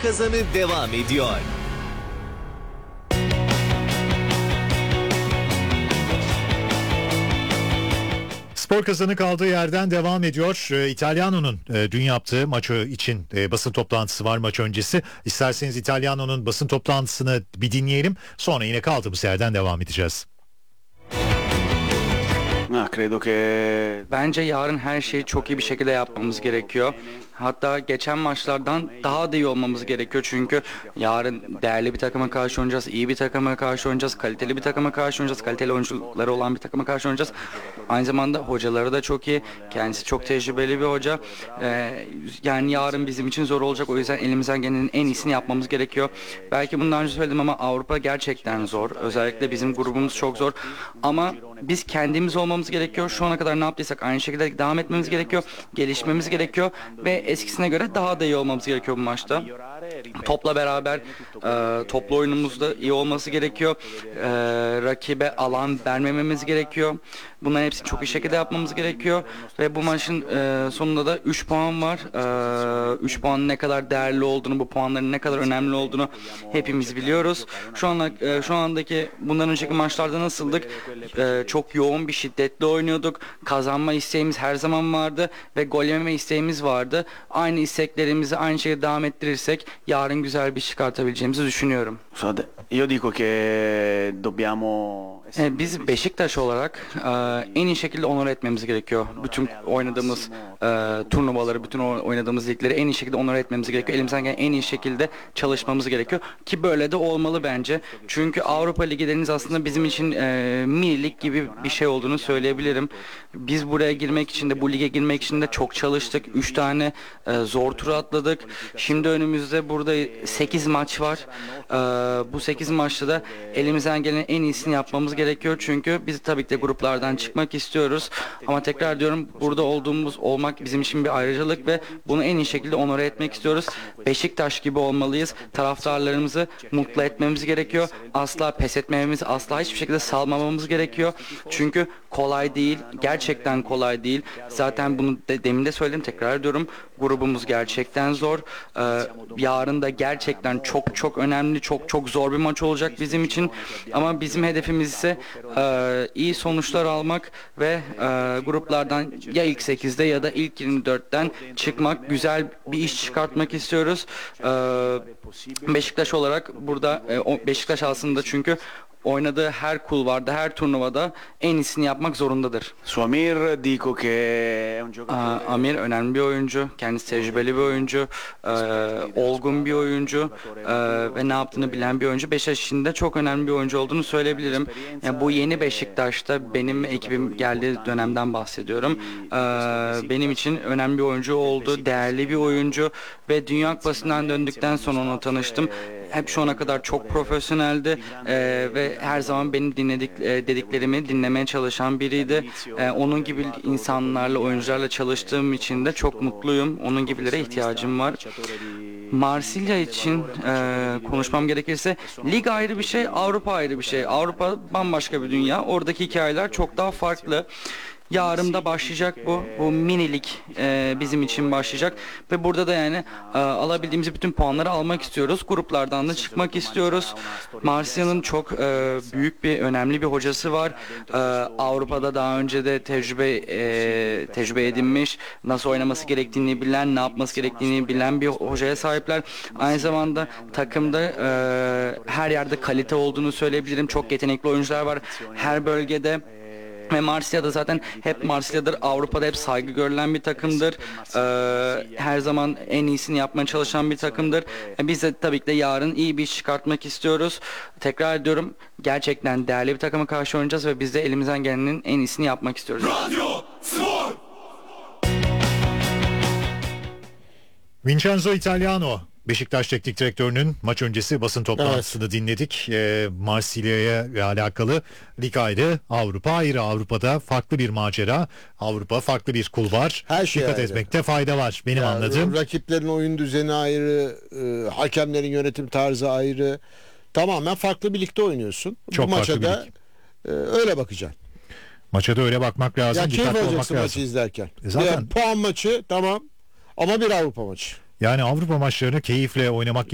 Kazanı devam ediyor. Spor Kazanı kaldığı yerden devam ediyor. İtalyano'nun dün yaptığı maçı için basın toplantısı var maç öncesi. İsterseniz İtalyano'nun basın toplantısını bir dinleyelim. Sonra yine kaldığımız yerden devam edeceğiz. Bence yarın her şeyi çok iyi bir şekilde yapmamız gerekiyor. Hatta geçen maçlardan daha da iyi olmamız gerekiyor. Çünkü yarın değerli bir takıma karşı oynayacağız, iyi bir takıma karşı oynayacağız, kaliteli bir takıma karşı oynayacağız, kaliteli oyuncuları olan bir takıma karşı oynayacağız. Aynı zamanda hocaları da çok iyi. Kendisi çok tecrübeli bir hoca. Yani yarın bizim için zor olacak. O yüzden elimizden gelenin en iyisini yapmamız gerekiyor. Belki bundan önce söyledim ama Avrupa gerçekten zor. Özellikle bizim grubumuz çok zor. Ama biz kendimiz olmamız gerekiyor. Şu ana kadar ne yaptıysak aynı şekilde devam etmemiz gerekiyor. Gelişmemiz gerekiyor ve eskisine göre daha da iyi olmamız gerekiyor bu maçta. Topla beraber toplu oyunumuzda iyi olması gerekiyor. Rakibe alan vermememiz gerekiyor. Bunların hepsini çok iyi şekilde yapmamız gerekiyor. Ve bu maçın sonunda da 3 puan var. 3 puanın ne kadar değerli olduğunu, bu puanların ne kadar önemli olduğunu hepimiz biliyoruz. Şu andaki bundan önceki maçlarda nasıldık? Çok yoğun bir şiddetli oynuyorduk. Kazanma isteğimiz her zaman vardı ve gol yememe isteğimiz vardı. Aynı isteklerimizi aynı şekilde devam ettirirsek yarın güzel bir iş çıkartabileceğimizi düşünüyorum. Io dico che dobbiamo. Biz Beşiktaş olarak en iyi şekilde onore etmemiz gerekiyor. Bütün oynadığımız turnuvaları, bütün oynadığımız ligleri en iyi şekilde onore etmemiz gerekiyor. Elimizden gelen en iyi şekilde çalışmamız gerekiyor. Ki böyle de olmalı bence. Çünkü Avrupa Ligi'leriniz aslında bizim için mini lig gibi bir şey olduğunu söyleyebilirim. Biz buraya girmek için de, bu lige girmek için de çok çalıştık. 3 tane zor turu atladık. Şimdi önümüzde burada 8 maç var. Bu 8 maçta da elimizden gelen en iyisini yapmamız gerekiyor. Çünkü biz tabii ki de gruplardan çıkmak istiyoruz. Ama tekrar diyorum, burada olmak bizim için bir ayrıcalık ve bunu en iyi şekilde onore etmek istiyoruz. Beşiktaş gibi olmalıyız. Taraftarlarımızı mutlu etmemiz gerekiyor. Asla pes etmememiz, asla hiçbir şekilde salmamamız gerekiyor. Çünkü kolay değil. Gerçekten kolay değil. Zaten bunu demin de söyledim, tekrar ediyorum. Grubumuz gerçekten zor. Yarın da gerçekten çok çok önemli, çok çok zor bir maç olacak bizim için. Ama bizim hedefimiz ise iyi sonuçlar almak ve gruplardan ya ilk 8'de ya da ilk 24'ten çıkmak, güzel bir iş çıkartmak istiyoruz. Beşiktaş olarak burada Beşiktaş aslında çünkü oynadığı her kulvarda, her turnuvada en iyisini yapmak zorundadır. Su Amir dico che è un giocatore. Amir önemli bir oyuncu, kendisi tecrübeli bir oyuncu, olgun bir oyuncu ve ne yaptığını bilen bir oyuncu. Beşiktaş için de çok önemli bir oyuncu olduğunu söyleyebilirim. Yani bu yeni Beşiktaş'ta benim ekibim geldiği dönemden bahsediyorum. Benim için önemli bir oyuncu oldu, değerli bir oyuncu ve Dünya Kupası'ndan döndükten sonra onunla tanıştım. Hep şu ana kadar çok profesyoneldi ve her zaman benim dediklerimi dinlemeye çalışan biriydi. Onun gibi insanlarla, oyuncularla çalıştığım için de çok mutluyum. Onun gibilere ihtiyacım var. Marsilya için konuşmam gerekirse lig ayrı bir şey, Avrupa ayrı bir şey. Avrupa bambaşka bir dünya. Oradaki hikayeler çok daha farklı. Yarın da başlayacak bu minilik bizim için başlayacak ve burada da yani alabildiğimiz bütün puanları almak istiyoruz. Gruplardan da çıkmak istiyoruz. Marsilya'nın çok büyük bir, önemli bir hocası var. Avrupa'da daha önce de tecrübe edinmiş, nasıl oynaması gerektiğini bilen, ne yapması gerektiğini bilen bir hocaya sahipler. Aynı zamanda takımda her yerde kalite olduğunu söyleyebilirim. Çok yetenekli oyuncular var her bölgede. Ve Marsilya'da zaten hep Marsilya'dır. Avrupa'da hep saygı görülen bir takımdır. Her zaman en iyisini yapmaya çalışan bir takımdır. Biz de tabii ki de yarın iyi bir iş çıkartmak istiyoruz. Tekrar ediyorum, gerçekten değerli bir takıma karşı oynayacağız ve biz de elimizden gelenin en iyisini yapmak istiyoruz. Radyo Spor! Vincenzo Italiano, Beşiktaş Teknik Direktörü'nün maç öncesi basın toplantısını dinledik. Marsilya'ya alakalı lig ayrı, Avrupa ayrı. Avrupa'da farklı bir macera, Avrupa farklı bir kulvar. Her şey Dikkat ayrı. etmekte fayda var benim Yani anladığım. rakiplerin oyun düzeni ayrı, hakemlerin yönetim tarzı ayrı. Tamamen farklı bir ligde oynuyorsun. Çok Bu maça farklı bir da lig. öyle bakacaksın. Maça da öyle bakmak lazım, Ya keyif dikkatli olmak alacaksın maçı lazım. izlerken. Zaten- Yani puan maçı tamam ama bir Avrupa maçı. Yani Avrupa maçlarını keyifle oynamak